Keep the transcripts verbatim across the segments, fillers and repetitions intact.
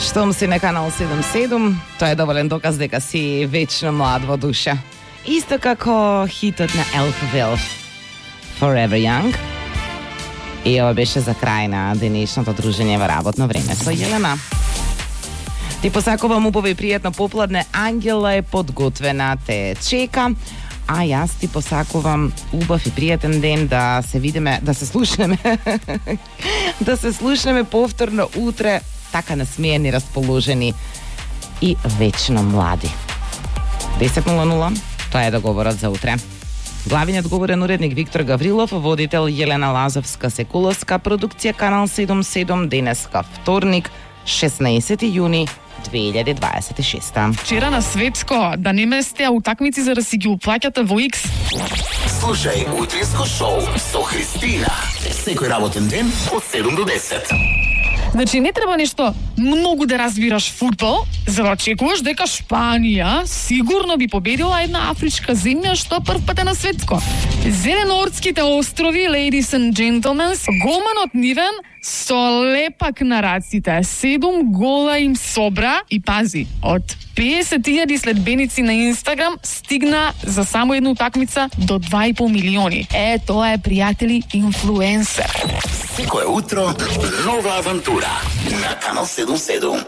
Штом си на канал седум седум, тоа е доволен доказ дека си вечно млад во душа. Исто како хитот на Elfville, Forever Young. И ова беше за крај на денешното дружење во работно време со Јелена. Ти посакувам убаво и пријатно попладне, Ангела е подготвена, те чека. А јас ти посакувам убав и пријатен ден, да се видиме, да се слушнеме. да се слушнеме повторно утре, така насмеени, расположени и вечно млади. десет нула нула, тоа е договорот за утре. Главниот говорен уредник Виктор Гаврилов, водител Јелена Лазовска-Секуловска, продукција Канал седум седум, денеска вторник, шеснаесети јуни две илјади дваесет и шеста. Вчера на светско, да не ме сте утакмици за да си ги уплаќате во Икс. Слушај утринско шоу со Христина. Секој работен ден од седум до десет. Значи, не треба нешто многу да разбираш фудбал, за да очекуваш дека Шпанија сигурно би победила една афричка земја што прв пат е на светско. Зеленортските острови, ladies and gentlemen, голманот нивен со лепак на раците, седум гола им собра и пази, од песет илјади следбеници на Инстаграм стигна за само една утакмица до два и пол милиони. Е, тоа е, пријатели, инфлуенсер. Секое утро нова авантура на Канал седум седум.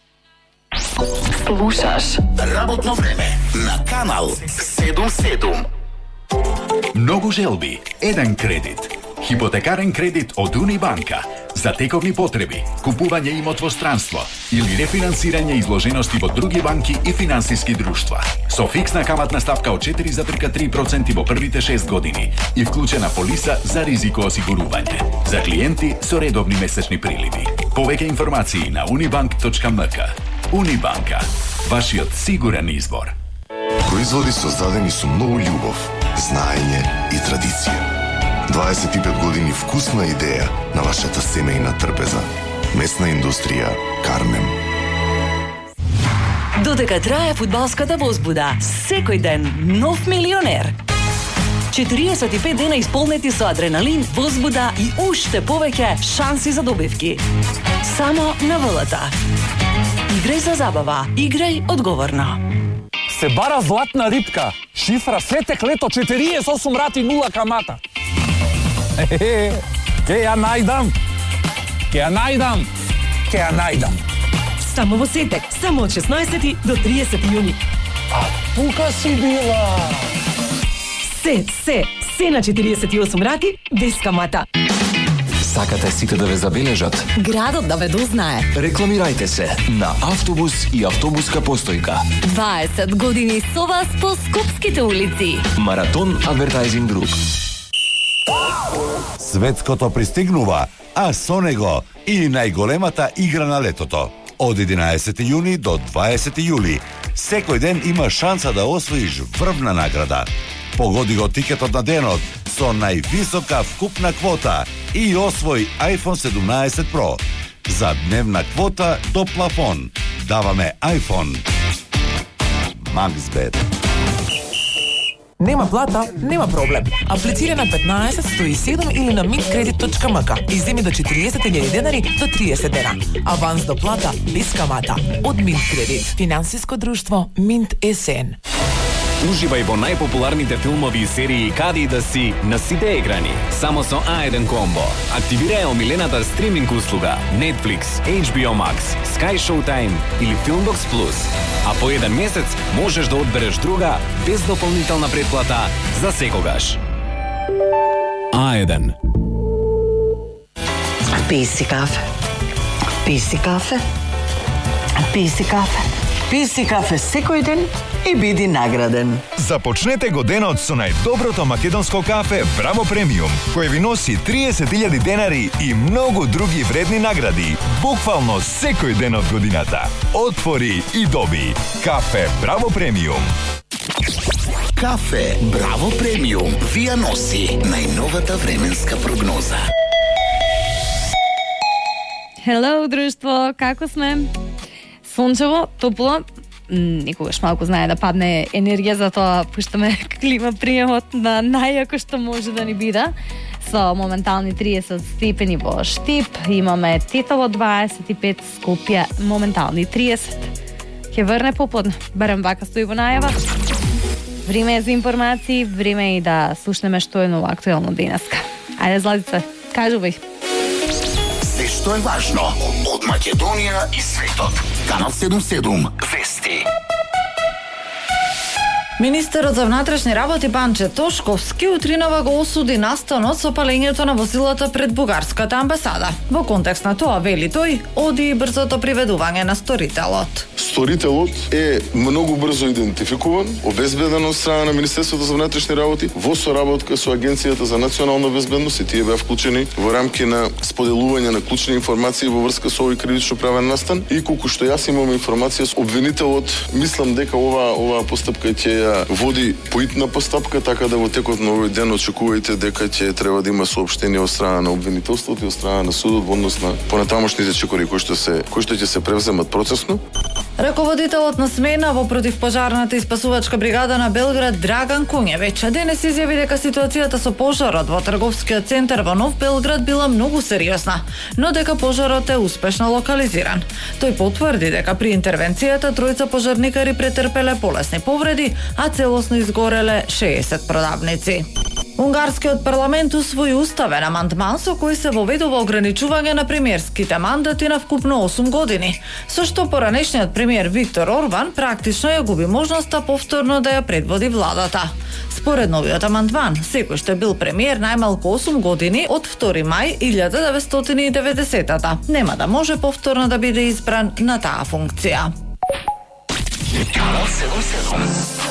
Слушаш Работно време на Канал седум седум. Многу желби, еден кредит. Хипотекарен кредит од Унибанка за тековни потреби, купување имот во странство или рефинансирање изложености во други банки и финансиски друштва. Со фиксна каматна ставка од четири зарез три проценти во првите шест години и вклучена полиса за ризико осигурување. За клиенти со редовни месечни приливи. Повеќе информации на unibank точка ем ка. Унибанка, вашиот сигурен избор. Производи создадени со многу љубов, знаење и традиција. дваесет и пет години вкусна идеја на вашата семејна трпеза. Месна индустрија Кармем. Додека трае фудбалската возбуда, секој ден нов милионер. четириесет и пет дена исполнети со адреналин, возбуда и уште повеќе шанси за добивки. Само на ВЛТ. Играј за забава, играј одговорно. Се бара златна рибка. Шифра Светек лето четириесет и осум рати нула камата. Е, ке ја најдам. Ке ја најдам. Ке ја најдам. Само во Сетек, само од шеснаесети до триесети јуни. А тука си била. Се, се, се на четириесет и осум рати без камата. Сакате сите да ве забележат? Градот да ве дознае. Рекламирајте се на автобус и автобуска постојка. дваесет години со вас по скопските улици. Маратон Адвертајзинг Груп. Светското пристигнува, а со него и најголемата игра на летото. Од единаесети јуни до дваесети јули. Секој ден има шанса да освоиш врвна награда. Погоди го тикетот на денот со највисока вкупна квота и освој iPhone седумнаесет Pro. За дневна квота до плафон. Даваме iPhone. Максбет. Нема плата, нема проблем. Аплицира на петнаесет сто и седум или на mintkredit точка ем ка и земи до четириесет илјади денари до триесет дена. Аванс до плата без камата од Mintkredit. Финансиско друштво Mint ес ен. Уживај во најпопуларните филмови и серии каде и да си на сите екрани. Само со А еден комбо. Активирај омилената стриминг услуга Netflix, Ейч Би О Max, Sky Showtime или Filmbox Plus. А по еден месец можеш да одбереш друга без дополнителна претплата за секогаш. А еден. Пи си кафе. Пи си кафе. Пи си кафе. Пи си кафе секој ден и биди награден. Започнете го денот со најдоброто македонско кафе Браво Премиум, кој ви носи триесет илјади денари и многу други вредни награди, буквално секој ден од годината. Отвори и доби. Кафе Браво Премиум. Кафе Браво Премиум ви ја носи најновата временска прогноза. Hello, друштво, како сме? Сончево, топло, никогаш малку знае да падне енергија, затоа пуштаме клима приемот на најако што може да ни биде. со моментални триесет степени во Штип, имаме Тетово дваесет и пет, Скопје моментални триесет. Ќе врне поподне, барем вака стои во најава. Време е за информации, време е и да слушнеме што е ново актуелно денеска. Ајде, Златице, кажувај. Се што е важно од Македонија и светот. Канал седум седум вести. Министерот за внатрешни работи Банче Тошковски утринава го осуди настанот со палењето на возилата пред бугарската амбасада. Во контекст на тоа, вели тој, оди и брзото приведување на сторителот. Сторителот е многу брзо идентификуван, обезбеден од страна на Министерството за внатрешни работи во соработка со Агенцијата за национална безбедност и тие беа вклучени во рамки на споделување на клучни информации во врска со овој кривично правен настан и колку што јас имам информација со обвинителот, мислам дека ова оваа постапка ќе ја води поитна постапка, така да во текот на овој ден очекувајте дека ќе треба да има соопштение од страна на обвинителството и од страна на судот во однос на понатамошните чекори кои што се кои што ќе се превземат процесно. Раководителот на смена во противпожарната и спасувачка бригада на Белград Драган Куњевиќ денес изјави дека ситуацијата со пожарот во трговскиот центар во Нов Белград била многу сериозна, но дека пожарот е успешно локализиран. Тој потврди дека при интервенцијата тројца пожарникари претрпеле полесни повреди, а целосно изгореле шеесет продавници. Унгарскиот парламент усвои уставен амандман со кој се воведува ограничување на премиерските мандати на вкупно осум години, со што поранешниот премиер Виктор Орбан практично ја губи можноста повторно да ја предводи владата. Според новиот амандман, секој што бил премиер најмалку осум години од втори мај илјада деветстотини и деветдесетата нема да може повторно да биде избран на таа функција. Канал седум седум.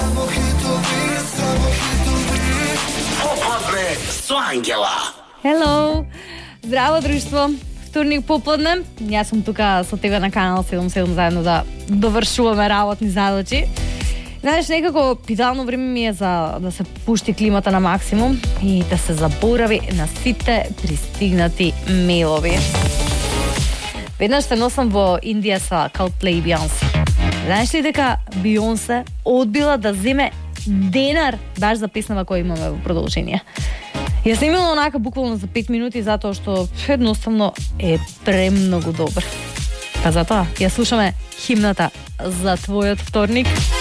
Попладне со Ангела. Hello! Здраво, друштво! Вторник попладне. Јас сум тука со тебе на Канал седум седум заедно да довршуваме работни задачи. Знаеш, некако идеално време ми е за да се пушти климата на максимум и да се заборави на сите пристигнати мейлови. Веднаш се носам во Индија со Coldplay и Beyoncé. Знаеш ли дека Beyoncé одбила да земе денар баш за песнава која имаме во продолжение? Ја снимила онака буквално за пет минути затоа што едноставно е премногу добар. Па затоа ја слушаме химната за твојот вторник.